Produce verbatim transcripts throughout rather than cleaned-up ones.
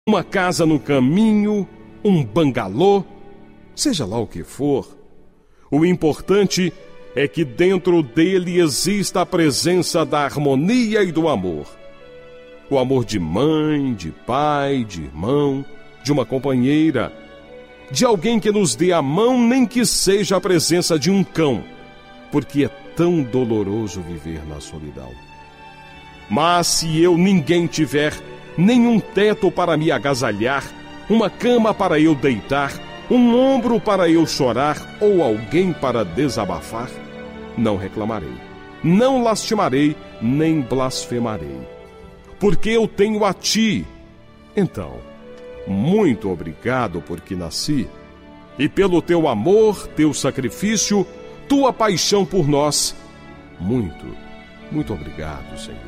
uma casa no caminho, um bangalô, seja lá o que for. O importante é que dentro dele exista a presença da harmonia e do amor. O amor de mãe, de pai, de irmão, de uma companheira, de alguém que nos dê a mão, nem que seja a presença de um cão, porque é tão doloroso viver na solidão. Mas se eu ninguém tiver, nenhum teto para me agasalhar, uma cama para eu deitar, um ombro para eu chorar ou alguém para desabafar, não reclamarei, não lastimarei, nem blasfemarei, porque eu tenho a ti. Então, muito obrigado porque nasci, e pelo teu amor, teu sacrifício, tua paixão por nós. Muito, muito obrigado, Senhor.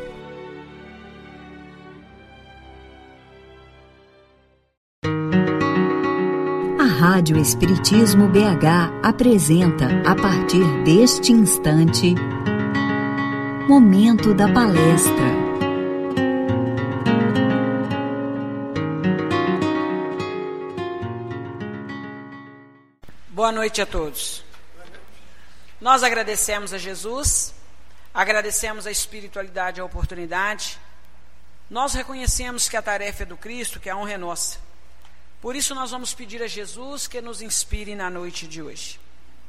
A Rádio Espiritismo B H apresenta, a partir deste instante, Momento da Palestra. Boa noite a todos. Nós agradecemos a Jesus, agradecemos a espiritualidade, a oportunidade. Nós reconhecemos que a tarefa é do Cristo, que a honra é nossa. Por isso nós vamos pedir a Jesus que nos inspire na noite de hoje.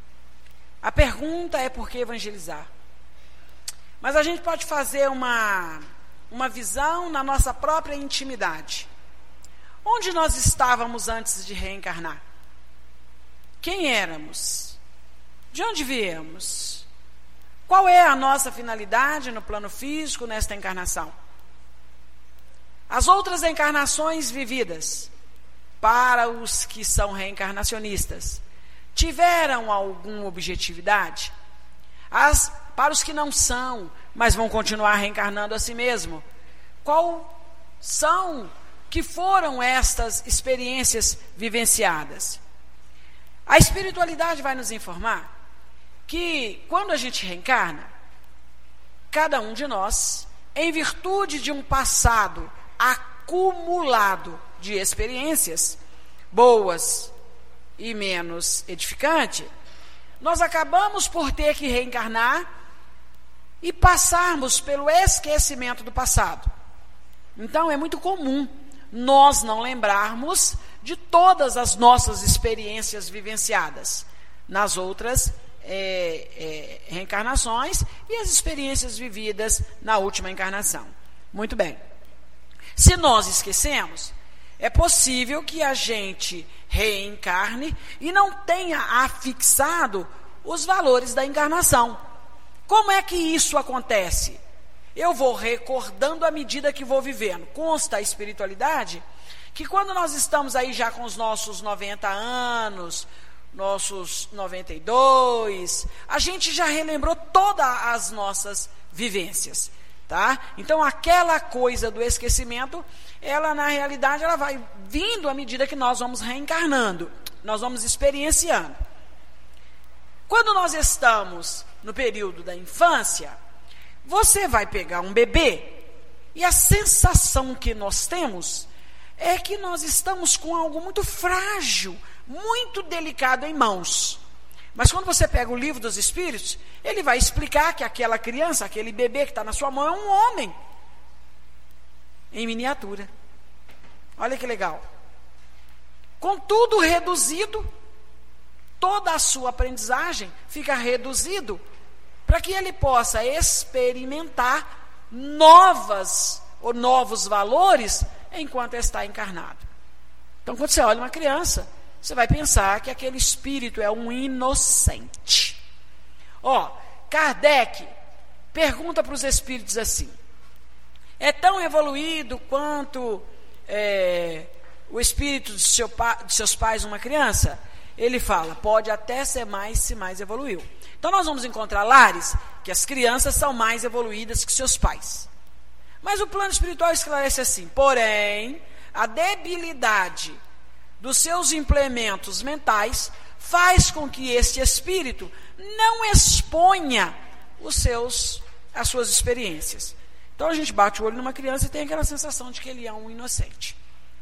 A pergunta é por que evangelizar? Mas a gente pode fazer uma, uma visão na nossa própria intimidade. Onde nós estávamos antes de reencarnar? Quem éramos? De onde viemos? Qual é a nossa finalidade no plano físico nesta encarnação? As outras encarnações vividas, para os que são reencarnacionistas, tiveram alguma objetividade? As, para os que não são, mas vão continuar reencarnando a si mesmo, qual são, que foram estas experiências vivenciadas? A espiritualidade vai nos informar que quando a gente reencarna, cada um de nós, em virtude de um passado acumulado de experiências boas e menos edificante, nós acabamos por ter que reencarnar e passarmos pelo esquecimento do passado. Então é muito comum nós não lembrarmos de todas as nossas experiências vivenciadas nas outras é, é, reencarnações e as experiências vividas na última encarnação. Muito bem. Se nós esquecemos, é possível que a gente reencarne e não tenha afixado os valores da encarnação. Como é que isso acontece? Eu vou recordando à medida que vou vivendo. Consta a espiritualidade que quando nós estamos aí já com os nossos noventa anos, nossos noventa e dois, a gente já relembrou todas as nossas vivências. Tá? Então aquela coisa do esquecimento, ela na realidade ela vai vindo à medida que nós vamos reencarnando, nós vamos experienciando. Quando nós estamos no período da infância, você vai pegar um bebê e a sensação que nós temos é que nós estamos com algo muito frágil, muito delicado em mãos. Mas quando você pega o livro dos Espíritos, ele vai explicar que aquela criança, aquele bebê que está na sua mão é um homem em miniatura. Olha que legal. Com tudo reduzido, toda a sua aprendizagem fica reduzido para que ele possa experimentar novas ou novos valores enquanto está encarnado. Então, quando você olha uma criança, você vai pensar que aquele espírito é um inocente. Ó, Kardec pergunta para os espíritos assim: é tão evoluído quanto é, o espírito de, seu pa, de seus pais uma criança? Ele fala, pode até ser mais se mais evoluiu. Então nós vamos encontrar lares que as crianças são mais evoluídas que seus pais. Mas o plano espiritual esclarece assim: porém, a debilidade dos seus implementos mentais faz com que este espírito não exponha os seus, as suas experiências. Então a gente bate o olho numa criança e tem aquela sensação de que ele é um inocente.